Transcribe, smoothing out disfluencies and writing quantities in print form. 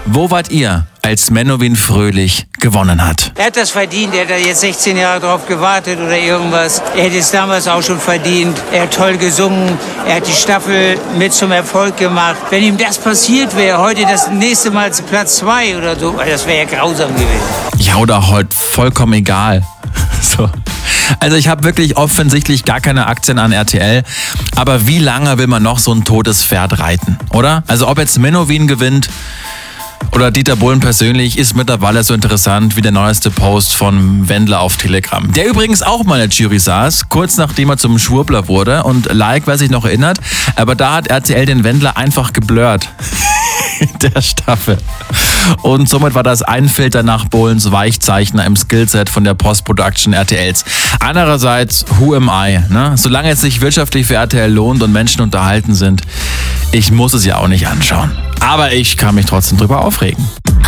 Wo wart ihr, als Menowin Fröhlich gewonnen hat? Er hat das verdient, er hat da jetzt 16 Jahre drauf gewartet oder irgendwas. Er hätte es damals auch schon verdient. Er hat toll gesungen, er hat die Staffel mit zum Erfolg gemacht. Wenn ihm das passiert wäre, heute das nächste Mal zu Platz 2 oder so, das wäre ja grausam gewesen. Ja, oder heute vollkommen egal. So. Also ich habe wirklich offensichtlich gar keine Aktien an RTL, aber wie lange will man noch so ein totes Pferd reiten, oder? Also ob jetzt Menowin gewinnt oder Dieter Bohlen persönlich, ist mittlerweile so interessant wie der neueste Post von Wendler auf Telegram. Der übrigens auch mal in der Jury saß, kurz nachdem er zum Schwurbler wurde. Und wer sich noch erinnert, aber da hat RTL den Wendler einfach geblurrt in der Staffel. Und somit war das ein Filter nach Bohlens Weichzeichner im Skillset von der Post-Production RTLs. Andererseits, who am I? Ne? Solange es sich wirtschaftlich für RTL lohnt und Menschen unterhalten sind, ich muss es ja auch nicht anschauen. Aber ich kann mich trotzdem drüber aufregen.